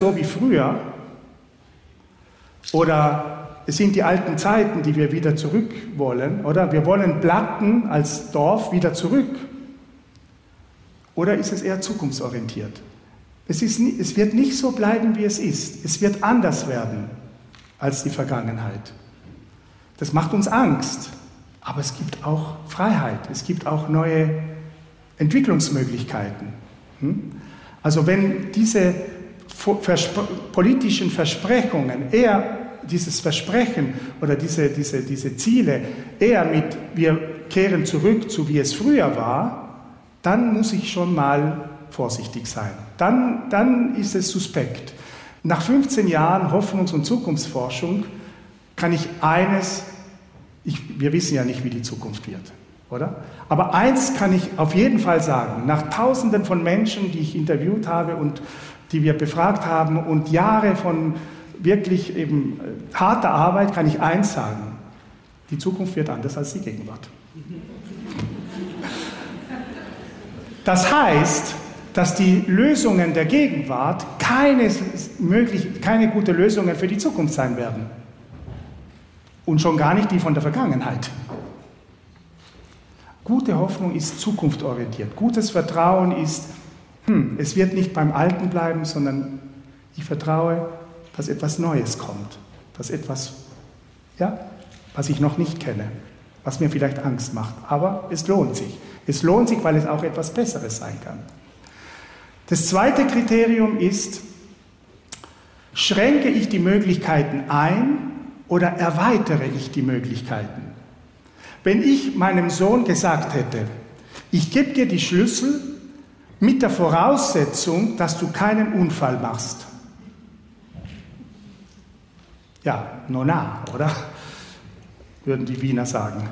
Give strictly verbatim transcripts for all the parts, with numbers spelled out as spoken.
so wie früher? Oder es sind die alten Zeiten, die wir wieder zurück wollen? Oder wir wollen Platten als Dorf wieder zurück? Oder ist es eher zukunftsorientiert? Es, ist, es wird nicht so bleiben, wie es ist. Es wird anders werden als die Vergangenheit. Das macht uns Angst. Aber es gibt auch Freiheit. Es gibt auch neue Entwicklungsmöglichkeiten. Also wenn diese Verspr- politischen Versprechungen eher dieses Versprechen oder diese, diese, diese Ziele eher mit wir kehren zurück zu wie es früher war, dann muss ich schon mal vorsichtig sein. Dann, dann ist es suspekt. Nach fünfzehn Jahren Hoffnungs- und Zukunftsforschung kann ich eines, ich, wir wissen ja nicht, wie die Zukunft wird, oder? Aber eins kann ich auf jeden Fall sagen, nach Tausenden von Menschen, die ich interviewt habe und die wir befragt haben und Jahre von wirklich eben harter Arbeit, kann ich eins sagen, die Zukunft wird anders als die Gegenwart. Das heißt, dass die Lösungen der Gegenwart keine, möglich, keine gute Lösungen für die Zukunft sein werden. Und schon gar nicht die von der Vergangenheit. Gute Hoffnung ist zukunftsorientiert. Gutes Vertrauen ist, hm, es wird nicht beim Alten bleiben, sondern ich vertraue, dass etwas Neues kommt. Dass etwas, ja, was ich noch nicht kenne, was mir vielleicht Angst macht. Aber es lohnt sich. Es lohnt sich, weil es auch etwas Besseres sein kann. Das zweite Kriterium ist, schränke ich die Möglichkeiten ein oder erweitere ich die Möglichkeiten? Wenn ich meinem Sohn gesagt hätte, ich gebe dir die Schlüssel mit der Voraussetzung, dass du keinen Unfall machst. Ja, nona, oder? Würden die Wiener sagen.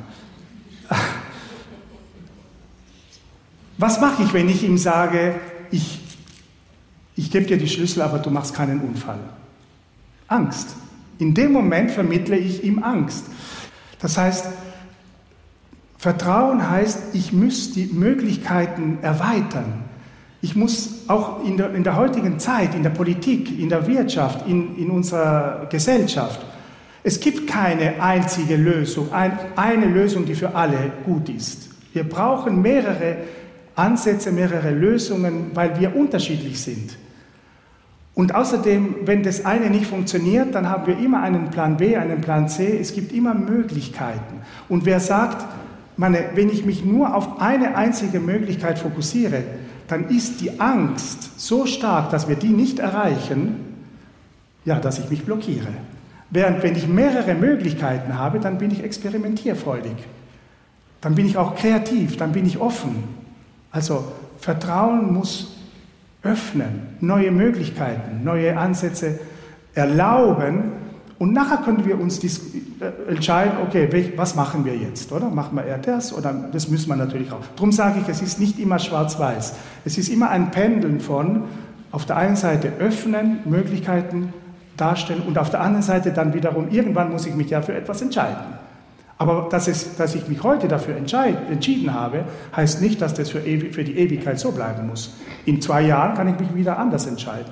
Was mache ich, wenn ich ihm sage, ich, ich gebe dir die Schlüssel, aber du machst keinen Unfall? Angst. In dem Moment vermittle ich ihm Angst. Das heißt, Vertrauen heißt, ich muss die Möglichkeiten erweitern. Ich muss auch in der, in der heutigen Zeit, in der Politik, in der Wirtschaft, in, in unserer Gesellschaft, es gibt keine einzige Lösung, ein, eine Lösung, die für alle gut ist. Wir brauchen mehrere Ansätze, mehrere Lösungen, weil wir unterschiedlich sind. Und außerdem, wenn das eine nicht funktioniert, dann haben wir immer einen Plan B, einen Plan C. Es gibt immer Möglichkeiten. Und wer sagt, meine, wenn ich mich nur auf eine einzige Möglichkeit fokussiere, dann ist die Angst so stark, dass wir die nicht erreichen, ja, dass ich mich blockiere. Während wenn ich mehrere Möglichkeiten habe, dann bin ich experimentierfreudig. Dann bin ich auch kreativ, dann bin ich offen. Also Vertrauen muss öffnen, neue Möglichkeiten, neue Ansätze erlauben und nachher können wir uns dis- äh, entscheiden, okay, was machen wir jetzt, oder? Machen wir eher das oder das müssen wir natürlich auch. Darum sage ich, es ist nicht immer schwarz-weiß. Es ist immer ein Pendeln von auf der einen Seite öffnen, Möglichkeiten darstellen und auf der anderen Seite dann wiederum, irgendwann muss ich mich ja für etwas entscheiden. Aber dass, es, dass ich mich heute dafür entscheid, entschieden habe, heißt nicht, dass das für, ewig, für die Ewigkeit so bleiben muss. In zwei Jahren kann ich mich wieder anders entscheiden.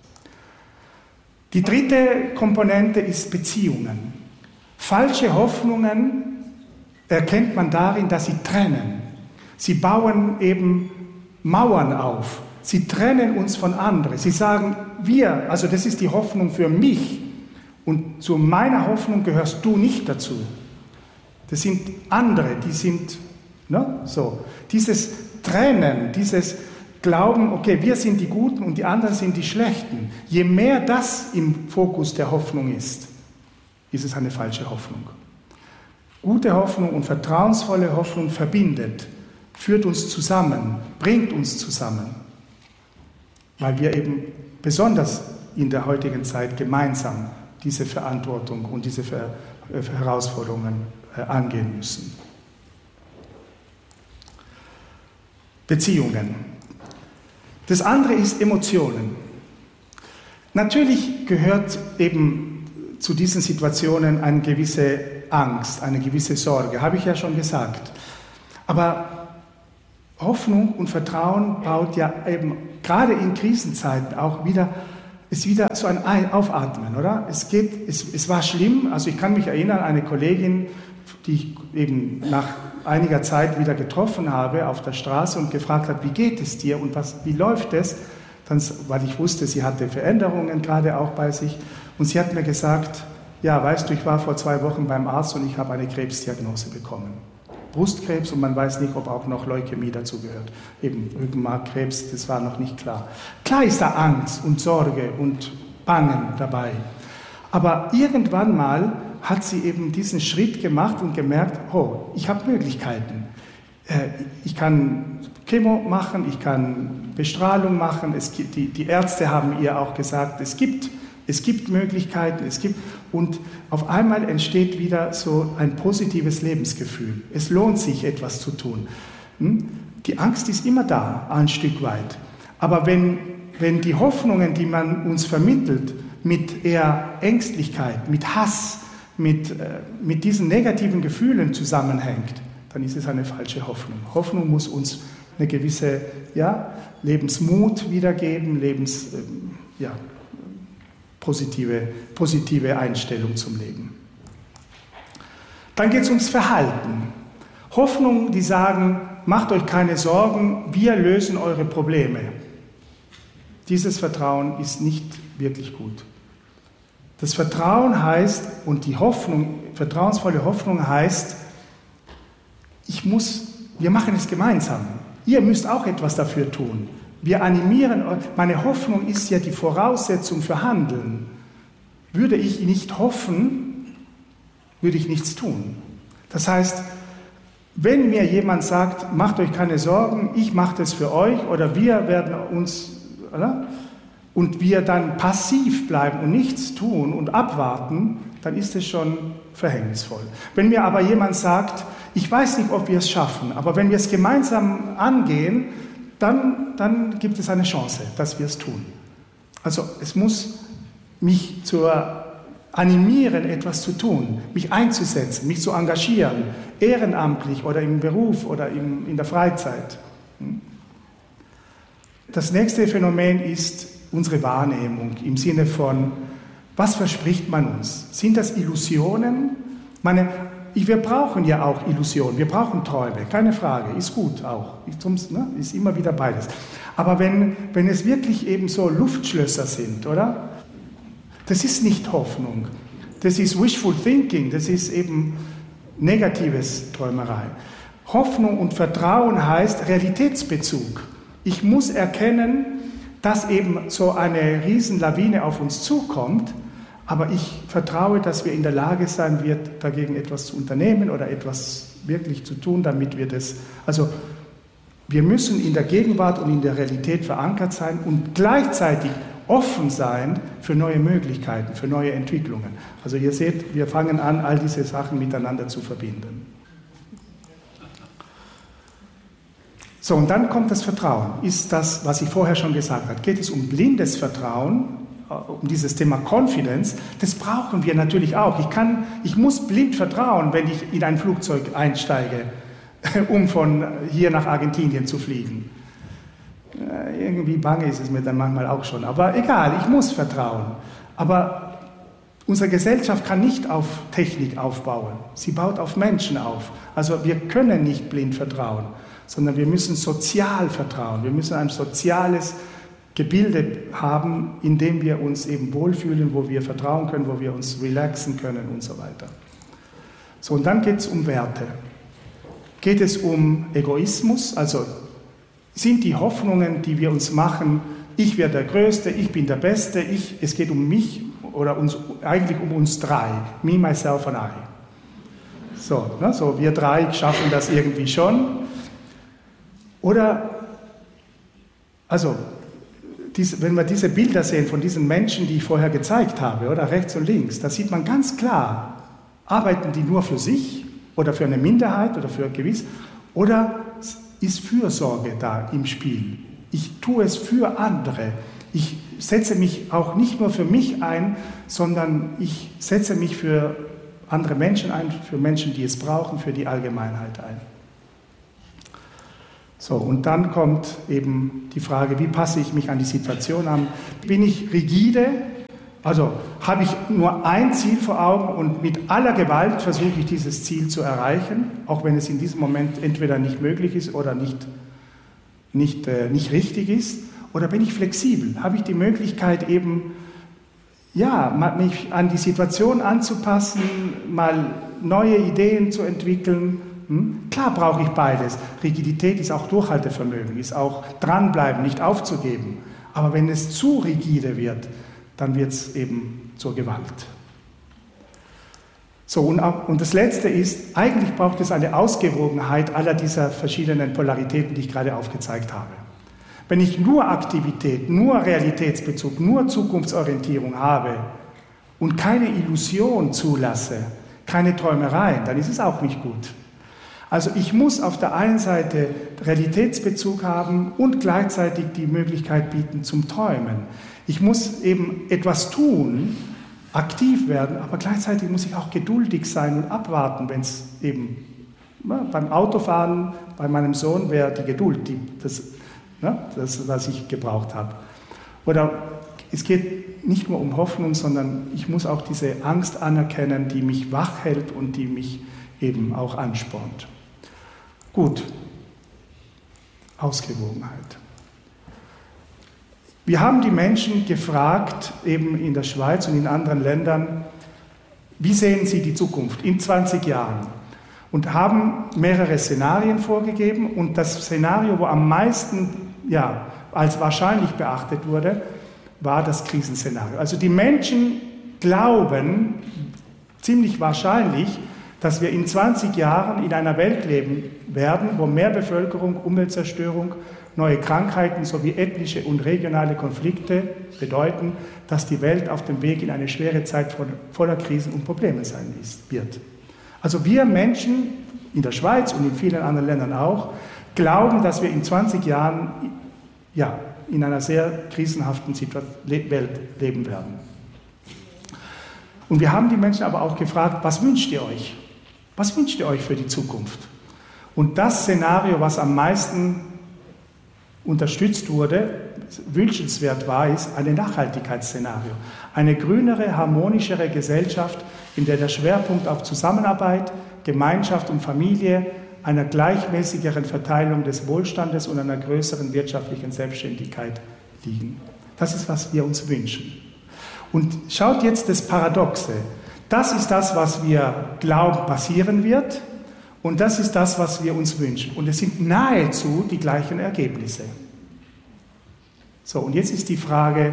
Die dritte Komponente ist Beziehungen. Falsche Hoffnungen erkennt man darin, dass sie trennen. Sie bauen eben Mauern auf. Sie trennen uns von anderen. Sie sagen, wir, also das ist die Hoffnung für mich und zu meiner Hoffnung gehörst du nicht dazu. Das sind andere, die sind, ne, so. Dieses Trennen, dieses Glauben, okay, wir sind die Guten und die anderen sind die Schlechten. Je mehr das im Fokus der Hoffnung ist, ist es eine falsche Hoffnung. Gute Hoffnung und vertrauensvolle Hoffnung verbindet, führt uns zusammen, bringt uns zusammen, weil wir eben besonders in der heutigen Zeit gemeinsam diese Verantwortung und diese Ver- Herausforderungen angehen müssen. Beziehungen. Das andere ist Emotionen. Natürlich gehört eben zu diesen Situationen eine gewisse Angst, eine gewisse Sorge, habe ich ja schon gesagt. Aber Hoffnung und Vertrauen baut ja eben gerade in Krisenzeiten auch wieder ist wieder so ein Aufatmen, oder? Es geht, es, es war schlimm, also ich kann mich erinnern, eine Kollegin, die ich eben nach einiger Zeit wieder getroffen habe auf der Straße und gefragt hat, wie geht es dir und was, wie läuft es? Dann, weil ich wusste, sie hatte Veränderungen gerade auch bei sich und sie hat mir gesagt, ja, weißt du, ich war vor zwei Wochen beim Arzt und ich habe eine Krebsdiagnose bekommen. Brustkrebs und man weiß nicht, ob auch noch Leukämie dazugehört. Eben Rückenmarkkrebs, das war noch nicht klar. Klar ist da Angst und Sorge und Bangen dabei. Aber irgendwann mal hat sie eben diesen Schritt gemacht und gemerkt, oh, ich habe Möglichkeiten. Ich kann Chemo machen, ich kann Bestrahlung machen. Es gibt, die, die Ärzte haben ihr auch gesagt, es gibt Es gibt Möglichkeiten, es gibt, und auf einmal entsteht wieder so ein positives Lebensgefühl. Es lohnt sich, etwas zu tun. Die Angst ist immer da, ein Stück weit. Aber wenn, wenn die Hoffnungen, die man uns vermittelt, mit eher Ängstlichkeit, mit Hass, mit, mit diesen negativen Gefühlen zusammenhängt, dann ist es eine falsche Hoffnung. Hoffnung muss uns eine gewisse ja, Lebensmut wiedergeben, Lebens, ja, Positive, positive Einstellung zum Leben. Dann geht es ums Verhalten. Hoffnungen, die sagen, macht euch keine Sorgen, wir lösen eure Probleme. Dieses Vertrauen ist nicht wirklich gut. Das Vertrauen heißt, und die Hoffnung, vertrauensvolle Hoffnung heißt, ich muss, wir machen es gemeinsam. Ihr müsst auch etwas dafür tun. Wir animieren euch. Meine Hoffnung ist ja die Voraussetzung für Handeln. Würde ich nicht hoffen, würde ich nichts tun. Das heißt, wenn mir jemand sagt, macht euch keine Sorgen, ich mache das für euch oder wir werden uns, oder? Und wir dann passiv bleiben und nichts tun und abwarten, dann ist es schon verhängnisvoll. Wenn mir aber jemand sagt, ich weiß nicht, ob wir es schaffen, aber wenn wir es gemeinsam angehen, Dann, dann gibt es eine Chance, dass wir es tun. Also es muss mich zur animieren, etwas zu tun, mich einzusetzen, mich zu engagieren, ehrenamtlich oder im Beruf oder im, in der Freizeit. Das nächste Phänomen ist unsere Wahrnehmung im Sinne von, was verspricht man uns? Sind das Illusionen? Meine, Wir brauchen ja auch Illusionen, wir brauchen Träume, keine Frage, ist gut auch, ist immer wieder beides. Aber wenn, wenn es wirklich eben so Luftschlösser sind, oder? Das ist nicht Hoffnung, das ist Wishful Thinking, das ist eben negatives Träumerei. Hoffnung und Vertrauen heißt Realitätsbezug. Ich muss erkennen, dass eben so eine Riesenlawine auf uns zukommt, aber ich vertraue, dass wir in der Lage sein wird, dagegen etwas zu unternehmen oder etwas wirklich zu tun, damit wir das, also wir müssen in der Gegenwart und in der Realität verankert sein und gleichzeitig offen sein für neue Möglichkeiten, für neue Entwicklungen. Also ihr seht, wir fangen an, all diese Sachen miteinander zu verbinden. So, und dann kommt das Vertrauen. Ist das, was ich vorher schon gesagt habe, geht es um blindes Vertrauen, um dieses Thema Confidence, das brauchen wir natürlich auch. Ich kann, ich muss blind vertrauen, wenn ich in ein Flugzeug einsteige, um von hier nach Argentinien zu fliegen. Irgendwie bange ist es mir dann manchmal auch schon, aber egal, ich muss vertrauen. Aber unsere Gesellschaft kann nicht auf Technik aufbauen, sie baut auf Menschen auf. Also wir können nicht blind vertrauen, sondern wir müssen sozial vertrauen, wir müssen ein soziales Gebilde haben, in dem wir uns eben wohlfühlen, wo wir vertrauen können, wo wir uns relaxen können und so weiter. So, und dann geht es um Werte. Geht es um Egoismus, also sind die Hoffnungen, die wir uns machen, ich werde der Größte, ich bin der Beste, ich, es geht um mich oder uns, eigentlich um uns drei, me, myself and I. So, ne, so, wir drei schaffen das irgendwie schon. Oder, also, Dies, wenn wir diese Bilder sehen von diesen Menschen, die ich vorher gezeigt habe, oder rechts und links, da sieht man ganz klar, arbeiten die nur für sich oder für eine Minderheit oder für gewiss, oder ist Fürsorge da im Spiel? Ich tue es für andere. Ich setze mich auch nicht nur für mich ein, sondern ich setze mich für andere Menschen ein, für Menschen, die es brauchen, für die Allgemeinheit ein. So, und dann kommt eben die Frage, wie passe ich mich an die Situation an? Bin ich rigide? Also habe ich nur ein Ziel vor Augen und mit aller Gewalt versuche ich dieses Ziel zu erreichen, auch wenn es in diesem Moment entweder nicht möglich ist oder nicht, nicht, äh, nicht richtig ist? Oder bin ich flexibel? Habe ich die Möglichkeit eben, ja, mich an die Situation anzupassen, mal neue Ideen zu entwickeln? Hm? Klar brauche ich beides. Rigidität ist auch Durchhaltevermögen, ist auch dranbleiben, nicht aufzugeben. Aber wenn es zu rigide wird, dann wird es eben zur Gewalt. So, und, auch, und das Letzte ist, eigentlich braucht es eine Ausgewogenheit aller dieser verschiedenen Polaritäten, die ich gerade aufgezeigt habe. Wenn ich nur Aktivität, nur Realitätsbezug, nur Zukunftsorientierung habe und keine Illusion zulasse, keine Träumereien, dann ist es auch nicht gut. Also ich muss auf der einen Seite Realitätsbezug haben und gleichzeitig die Möglichkeit bieten zum Träumen. Ich muss eben etwas tun, aktiv werden, aber gleichzeitig muss ich auch geduldig sein und abwarten, wenn es eben ja, beim Autofahren, bei meinem Sohn wäre die Geduld, die, das, ja, das, was ich gebraucht habe. Oder es geht nicht nur um Hoffnung, sondern ich muss auch diese Angst anerkennen, die mich wach hält und die mich eben auch anspornt. Gut, Ausgewogenheit. Wir haben die Menschen gefragt, eben in der Schweiz und in anderen Ländern, wie sehen sie die Zukunft in zwanzig Jahren? Und haben mehrere Szenarien vorgegeben. Und das Szenario, wo am meisten ja, als wahrscheinlich beachtet wurde, war das Krisenszenario. Also die Menschen glauben ziemlich wahrscheinlich, dass wir in zwanzig Jahren in einer Welt leben werden, wo mehr Bevölkerung, Umweltzerstörung, neue Krankheiten sowie ethnische und regionale Konflikte bedeuten, dass die Welt auf dem Weg in eine schwere Zeit voller Krisen und Probleme sein wird. Also wir Menschen in der Schweiz und in vielen anderen Ländern auch, glauben, dass wir in zwanzig Jahren ja, in einer sehr krisenhaften Welt leben werden. Und wir haben die Menschen aber auch gefragt, was wünscht ihr euch? Was wünscht ihr euch für die Zukunft? Und das Szenario, was am meisten unterstützt wurde, wünschenswert war, ist ein Nachhaltigkeitsszenario. Eine grünere, harmonischere Gesellschaft, in der der Schwerpunkt auf Zusammenarbeit, Gemeinschaft und Familie, einer gleichmäßigeren Verteilung des Wohlstandes und einer größeren wirtschaftlichen Selbstständigkeit liegen. Das ist, was wir uns wünschen. Und schaut jetzt das Paradoxe. Das ist das, was wir glauben passieren wird, und das ist das, was wir uns wünschen. Und es sind nahezu die gleichen Ergebnisse. So, und jetzt ist die Frage,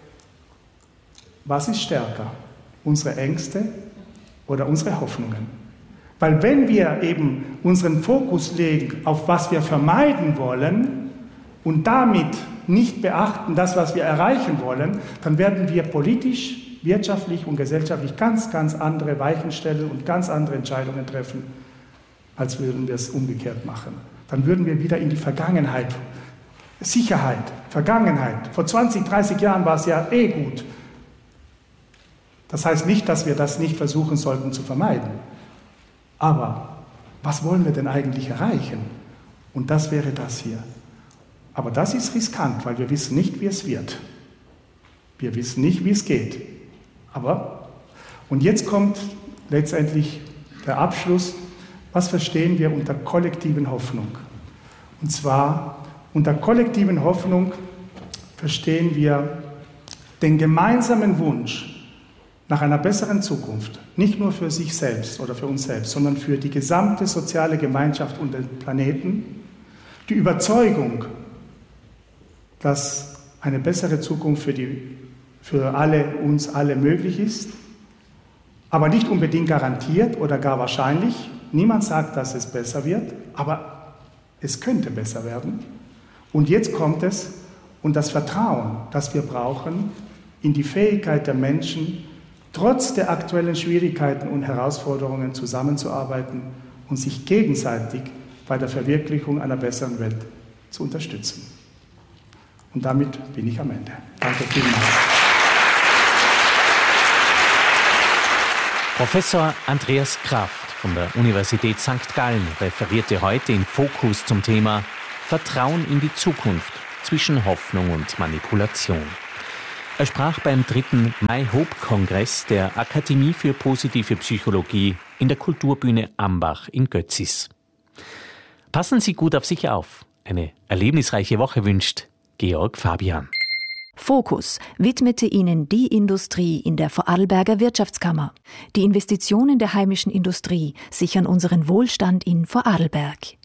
was ist stärker? Unsere Ängste oder unsere Hoffnungen? Weil wenn wir eben unseren Fokus legen auf was wir vermeiden wollen und damit nicht beachten das, was wir erreichen wollen, dann werden wir politisch, wirtschaftlich und gesellschaftlich ganz, ganz andere Weichen stellen und ganz andere Entscheidungen treffen, als würden wir es umgekehrt machen. Dann würden wir wieder in die Vergangenheit, Sicherheit, Vergangenheit. Vor zwanzig, dreißig Jahren war es ja eh gut. Das heißt nicht, dass wir das nicht versuchen sollten zu vermeiden. Aber was wollen wir denn eigentlich erreichen? Und das wäre das hier. Aber das ist riskant, weil wir wissen nicht, wie es wird. Wir wissen nicht, wie es geht. Aber, und jetzt kommt letztendlich der Abschluss. Was verstehen wir unter kollektiven Hoffnung? Und zwar unter kollektiven Hoffnung verstehen wir den gemeinsamen Wunsch nach einer besseren Zukunft, nicht nur für sich selbst oder für uns selbst, sondern für die gesamte soziale Gemeinschaft und den Planeten, die Überzeugung, dass eine bessere Zukunft für, die, für alle, uns alle möglich ist, aber nicht unbedingt garantiert oder gar wahrscheinlich. Niemand sagt, dass es besser wird, aber es könnte besser werden. Und jetzt kommt es, und das Vertrauen, das wir brauchen, in die Fähigkeit der Menschen, trotz der aktuellen Schwierigkeiten und Herausforderungen zusammenzuarbeiten und sich gegenseitig bei der Verwirklichung einer besseren Welt zu unterstützen. Und damit bin ich am Ende. Danke vielmals. Professor Andreas Kraft von der Universität Sankt Gallen referierte heute in Fokus zum Thema Vertrauen in die Zukunft zwischen Hoffnung und Manipulation. Er sprach beim dritten My Hope-Kongress der Akademie für positive Psychologie in der Kulturbühne Ambach in Götzis. Passen Sie gut auf sich auf. Eine erlebnisreiche Woche wünscht Georg Fabian. Fokus widmete Ihnen die Industrie in der Vorarlberger Wirtschaftskammer. Die Investitionen der heimischen Industrie sichern unseren Wohlstand in Vorarlberg.